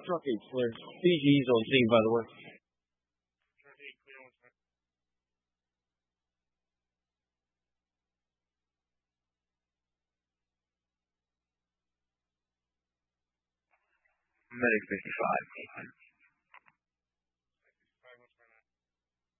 Truck 8 clear. PG's on scene, by the way. Medic 55.